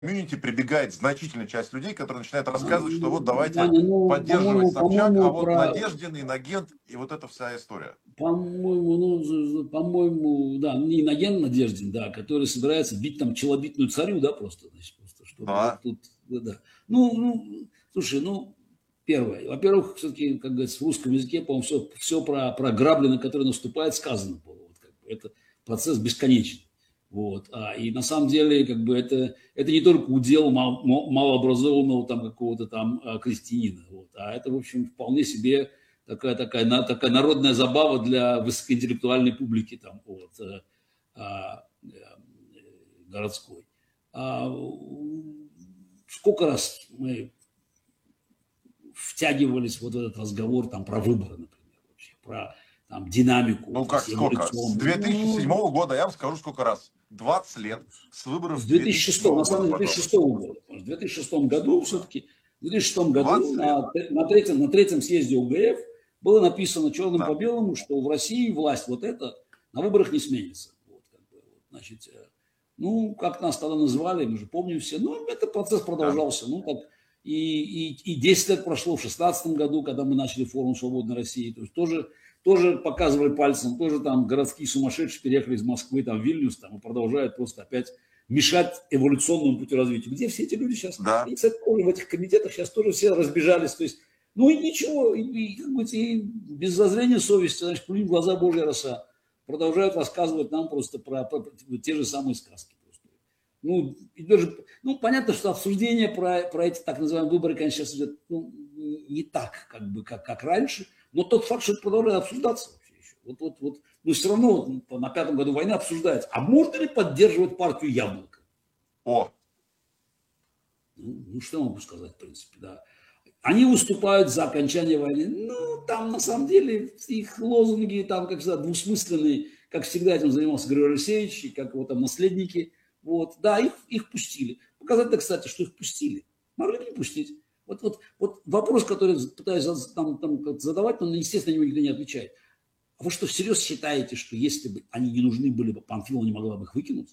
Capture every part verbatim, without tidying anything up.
комьюнити прибегает значительная часть людей, которые начинают А, рассказывать, что вот ну, давайте Ваня, ну, поддерживать по-моему, Собчак, а по-моему, вот про, Надеждин, инагент и вот эта вся история. по-моему, ну, з- з- по-моему, да, не Иноген Надеждин, да, который собирается бить там челобитную царю, да, просто, значит, просто, чтобы вот Да. тут, да, да. Ну, ну, слушай, ну, первое, во-первых, все-таки, как говорится, в русском языке, по-моему, все, все про, про грабли, на которые наступает, сказано было. Вот, как бы, это процесс бесконечен. Вот. А, и на самом деле, как бы, это, это не только удел мал, малообразованного там какого-то там а, крестьянина, вот, а это, в общем, вполне себе такая, такая, на, такая народная забава для высокоинтеллектуальной публики там, вот, а, а, городской. А, сколько раз мы втягивались вот в этот разговор там про выборы, например, вообще, про там динамику, Ну то как, есть сколько? С эволюционную. две тысячи Ну, седьмого года, я вам скажу, сколько раз. двадцать лет с выборов с две тысячи шестого, 2007 на самом года, деле, две тысячи пожалуйста. шестого года. Потому что в две тысячи шестом году все-таки, в две тысячи шестом году двадцать лет. на, на, третьем, на третьем съезде ОГФ было написано черным Да. по белому, что в России власть вот эта на выборах не сменится. Вот, как бы, вот, значит, ну, как нас тогда называли, мы же помним все, но этот процесс Да. продолжался. Ну, так, и, и, и десять лет прошло в шестнадцатом году, когда мы начали форум «Свободной России». То есть тоже, тоже показывали пальцем, тоже там городские сумасшедшие переехали из Москвы там, в Вильнюс там, и продолжают просто опять мешать эволюционному пути развития. Где все эти люди сейчас? Да. И, кстати, тоже в этих комитетах сейчас тоже все разбежались. То есть, ну и ничего, и, и, как бы, и без зазрения совести, значит, плюнь в глаза Божья роса. Продолжают рассказывать нам просто про, про, про те же самые сказки. Просто. Ну, и даже, ну, понятно, что обсуждение про, про эти так называемые выборы, конечно, сейчас идет ну, не так, как бы, как, как раньше, но тот факт, что это продолжает обсуждаться вообще еще. Вот, вот, вот, но все равно вот, на пятом году войны обсуждается, а можно ли поддерживать партию Яблоко? О. Ну, ну, что могу сказать, в принципе, да. Они выступают за окончание войны. Ну, там, на самом деле, их лозунги, там, как всегда, двусмысленные. Как всегда этим занимался Григорий Алексеевич, и как его там наследники. Вот, да, их, их пустили. Показательно, кстати, что их пустили. Могли бы не пустить. Вот, вот, вот вопрос, который пытаюсь там, там, задавать, но, естественно, никто не отвечает. А вы что, всерьез считаете, что если бы они не нужны были бы, Панфилова не могла бы их выкинуть?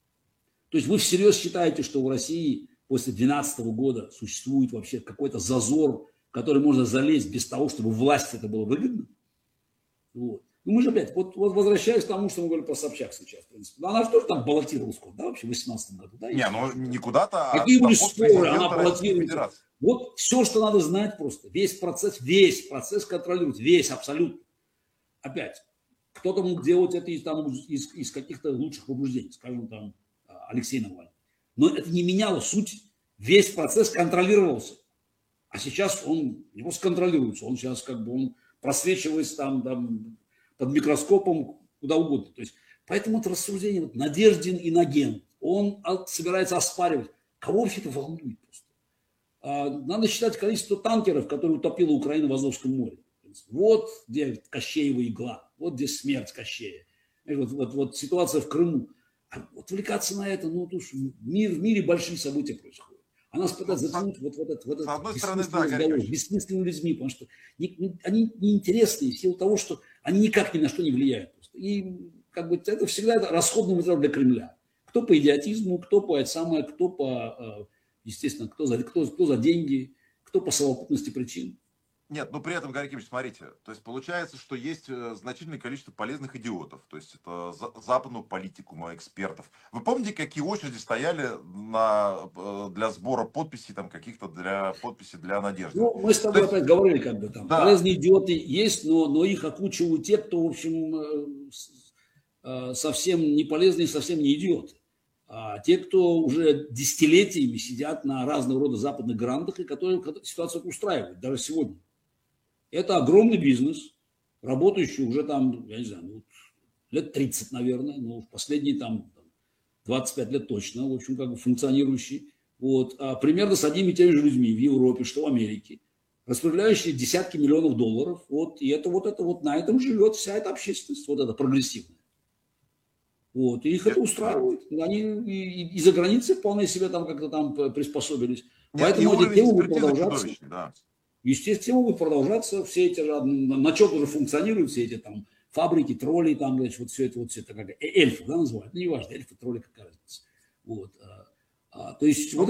То есть вы всерьез считаете, что в России после две тысячи двенадцатого года существует вообще какой-то зазор, в который можно залезть без того, чтобы власти это было выгодно? Вот. Ну мы же опять, вот, вот возвращаясь к тому, что мы говорили про Собчак сейчас, в принципе. Она же тоже там баллотировалась, да, вообще в две тысячи восемнадцатом году, да? Не, ну не куда-то, а Какие на были пост споры, она президента Российской баллотируется. Федерации. Вот все, что надо знать просто. Весь процесс, весь процесс контролировать, весь абсолютно. Опять, кто-то мог делать это из, там, из, из каких-то лучших побуждений, скажем, там, Алексей Навальный. Но это не меняло суть. Весь процесс контролировался. А сейчас он не просто контролируется, он сейчас как бы он просвечивается там, там под микроскопом куда угодно. То есть, поэтому это рассуждение, вот, Надеждин иноген, он собирается оспаривать. Кого вообще это волнует просто? А, надо считать количество танкеров, которые утопила Украина в Азовском море. Вот где Кощеева игла, вот где смерть Кощея. Вот, вот, вот ситуация в Крыму. А отвлекаться на это, ну, уж мир, в мире большие события происходят. А нас пытаются затянуть вот, вот этот, вот этот бессмысленный разговор с бессмысленными людьми, потому что не, не, они неинтересны в силу того, что они никак ни на что не влияют. Просто. И как бы это всегда расходный материал для Кремля. Кто по идиотизму, кто по это самое, кто по, естественно, кто за, кто, кто за деньги, кто по совокупности причин. Нет, но при этом, Гарри Кимович, смотрите, то есть получается, что есть значительное количество полезных идиотов, то есть это западную политику, экспертов. Вы помните, какие очереди стояли на, для сбора подписей, там каких-то для подписи для Надежды? Ну, мы с тобой есть... опять говорили, как бы там, да. Полезные идиоты есть, но, но их окучивают те, кто, в общем, совсем не полезные, совсем не идиоты. А те, кто уже десятилетиями сидят на разного рода западных грантах и которые ситуацию устраивают, даже сегодня. Это огромный бизнес, работающий уже там, я не знаю, ну, лет тридцать, наверное, ну, в последние там двадцать пять лет точно, в общем, как бы функционирующий. Вот, а примерно с одними и теми же людьми в Европе, что в Америке, распределяющие десятки миллионов долларов. Вот, и это вот это вот на этом живет вся эта общественность, вот эта прогрессивная. Вот, и их это устраивает. Они и, и, и за границей вполне себе там как-то там приспособились. Нет, поэтому эти темы будут продолжаться. Да. Естественно, будут продолжаться все эти же, на чем уже функционируют все эти там фабрики, тролли, там, значит, вот все это, вот все это как эльфы, да, называют, ну, неважно, эльфы, тролли, какая разница. Вот. А, то есть Ну, вот